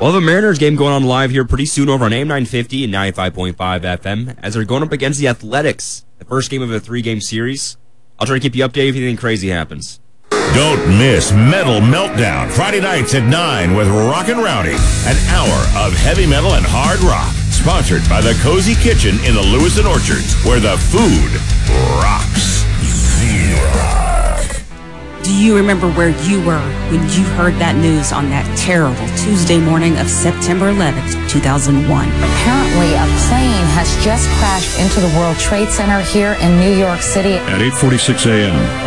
We'll have a Mariners game going on live here pretty soon over on AM 950 and 95.5 FM as they're going up against the Athletics, the first game of a 3-game series. I'll try to keep you updated if anything crazy happens. Don't miss Metal Meltdown, Friday nights at 9 with Rockin' Rowdy. An hour of heavy metal and hard rock. Sponsored by the Cozy Kitchen in the Lewiston Orchards, where the food rocks. Do you remember where you were when you heard that news on that terrible Tuesday morning of September 11th, 2001? Apparently, a plane has just crashed into the World Trade Center here in New York City. At 8:46 a.m.